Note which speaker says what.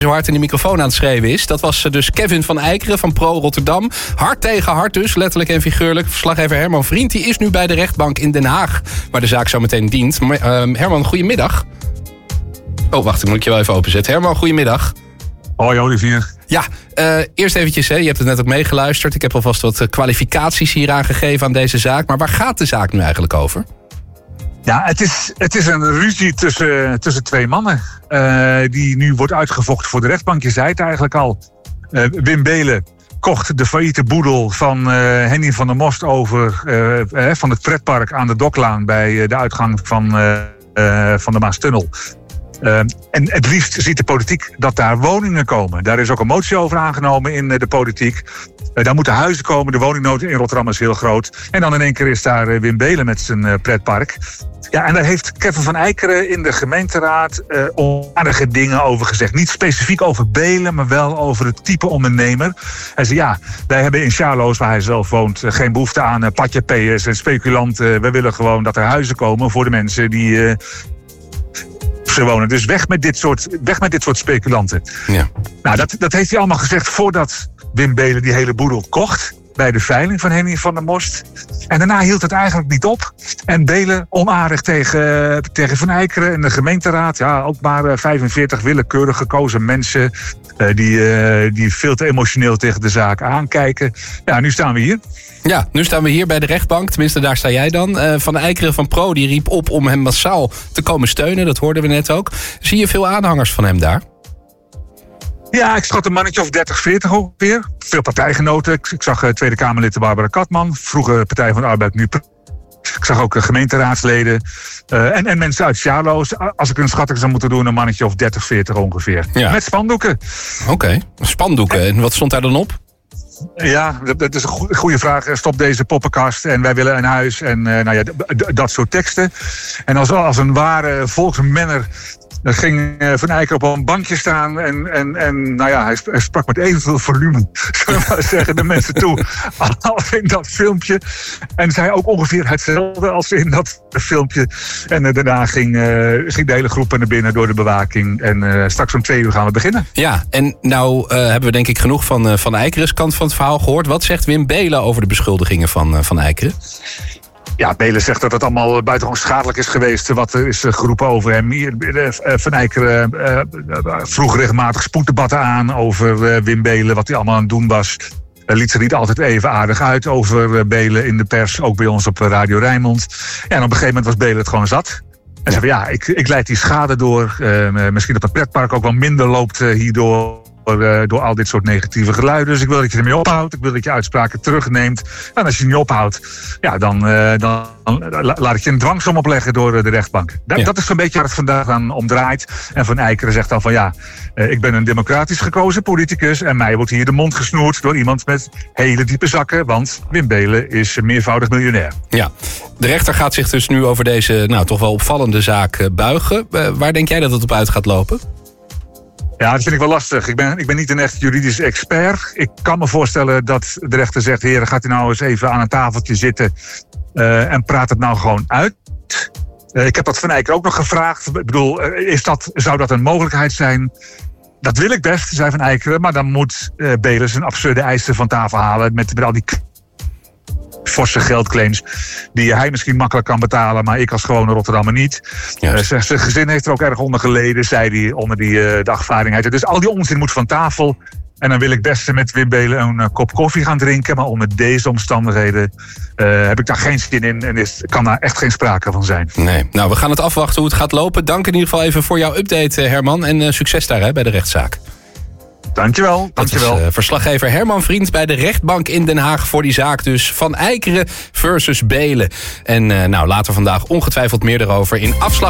Speaker 1: zo hard in de microfoon aan het schreeuwen is. Dat was dus Kevin van Eikeren van Pro Rotterdam. Hard tegen hard dus, letterlijk en figuurlijk. Verslaggever Herman Vriend, die is nu bij de rechtbank in Den Haag, waar de zaak zo meteen dient. Herman, goedemiddag. Oh, wacht, ik moet je wel even openzetten. Herman, goedemiddag.
Speaker 2: Hoi Olivier.
Speaker 1: Ja, eerst eventjes, je hebt het net ook meegeluisterd. Ik heb alvast wat kwalificaties hier aangegeven aan deze zaak. Maar waar gaat de zaak nu eigenlijk over?
Speaker 2: Ja, het is een ruzie tussen twee mannen. Die nu wordt uitgevochten voor de rechtbank. Je zei het eigenlijk al. Wim Beelen kocht de failliete boedel van Henny van der Most over van het pretpark aan de Doklaan bij de uitgang van de Maastunnel. En het liefst ziet de politiek dat daar woningen komen. Daar is ook een motie over aangenomen in de politiek. Daar moeten huizen komen. De woningnood in Rotterdam is heel groot. En dan in één keer is daar Wim Beelen met zijn pretpark. Ja, en daar heeft Kevin van Eikeren in de gemeenteraad onaardige dingen over gezegd. Niet specifiek over Beelen, maar wel over het type ondernemer. Hij zei, ja, wij hebben in Sjaloos, waar hij zelf woont, geen behoefte aan patjepeers en speculanten. We willen gewoon dat er huizen komen voor de mensen die ze wonen. Dus weg met dit soort speculanten.
Speaker 1: Ja.
Speaker 2: Nou, dat heeft hij allemaal gezegd voordat Wim Beelen die hele boedel kocht bij de veiling van Henny van der Most. En daarna hield het eigenlijk niet op. En Beelen onaardig tegen Van Eikeren en de gemeenteraad. Ja, ook maar 45 willekeurig gekozen mensen die veel te emotioneel tegen de zaak aankijken. Ja, nu staan we hier.
Speaker 1: Ja, nu staan we hier bij de rechtbank. Tenminste, daar sta jij dan. Van Eikeren van Pro die riep op om hem massaal te komen steunen. Dat hoorden we net ook. Zie je veel aanhangers van hem daar?
Speaker 2: Ja, ik schat een mannetje of 30, 40 ongeveer. Veel partijgenoten. Ik zag Tweede Kamerlid Barbara Katman. Vroeger Partij van de Arbeid, nu. Ik zag ook gemeenteraadsleden. En mensen uit Sjaloos. Als ik een schatting zou moeten doen, een mannetje of 30, 40 ongeveer. Ja. Met spandoeken.
Speaker 1: Oké, spandoeken. En wat stond daar dan op?
Speaker 2: Ja, dat is een goede vraag. Stop deze poppenkast en wij willen een huis. En dat soort teksten. En als een ware volksmenner ging Van Eikeren op een bankje staan en hij sprak met evenveel volume, zullen we maar zeggen, de mensen toe als in dat filmpje. En zei ook ongeveer hetzelfde als in dat filmpje. En daarna ging de hele groep naar binnen door de bewaking. En straks om 2 uur gaan we beginnen.
Speaker 1: Ja, en nou hebben we denk ik genoeg van Eikeren's kant van het verhaal gehoord. Wat zegt Wim Beelen over de beschuldigingen van Eikeren?
Speaker 2: Ja, Beelen zegt dat het allemaal buitengewoon schadelijk is geweest wat er is geroepen over hem. Van Eikeren vroeg regelmatig spoeddebatten aan over Wim Beelen, wat hij allemaal aan het doen was. Liet zich niet altijd even aardig uit over Beelen in de pers, ook bij ons op Radio Rijnmond. Ja, en op een gegeven moment was Beelen het gewoon zat. En zei van, ik leid die schade door. Misschien dat het pretpark ook wel minder loopt hierdoor. Door al dit soort negatieve geluiden. Dus ik wil dat je ermee ophoudt. Ik wil dat je uitspraken terugneemt. En als je niet ophoudt, ja, dan laat ik je een dwangsom opleggen door de rechtbank. Dat is zo'n beetje waar het vandaag aan om draait. En Van Eikeren zegt dan van ik ben een democratisch gekozen politicus en mij wordt hier de mond gesnoerd door iemand met hele diepe zakken, want Wim Beelen is meervoudig miljonair. Ja,
Speaker 1: de rechter gaat zich dus nu over deze toch wel opvallende zaak buigen. Waar denk jij dat het op uit gaat lopen?
Speaker 2: Ja, dat vind ik wel lastig. Ik ben niet een echt juridisch expert. Ik kan me voorstellen dat de rechter zegt, heren, gaat u nou eens even aan een tafeltje zitten en praat het nou gewoon uit. Ik heb dat Van Eikeren ook nog gevraagd. Ik bedoel, zou dat een mogelijkheid zijn? Dat wil ik best, zei Van Eikeren, maar dan moet Beelen zijn absurde eisen van tafel halen met al die forse geldclaims die hij misschien makkelijk kan betalen, maar ik als gewone Rotterdammer niet. Zijn gezin heeft er ook erg onder geleden, zei hij, onder die dagvaarding. Dus al die onzin moet van tafel. En dan wil ik best met Wim Beelen een kop koffie gaan drinken, maar onder deze omstandigheden heb ik daar geen zin in en kan daar echt geen sprake van zijn.
Speaker 1: Nee, nou, we gaan het afwachten hoe het gaat lopen. Dank in ieder geval even voor jouw update, Herman, en succes daar bij de rechtszaak.
Speaker 2: Dankjewel.
Speaker 1: Dat is verslaggever Herman Vriend bij de rechtbank in Den Haag voor die zaak dus Van Eikeren versus Beelen. En later vandaag ongetwijfeld meer erover in Afslag.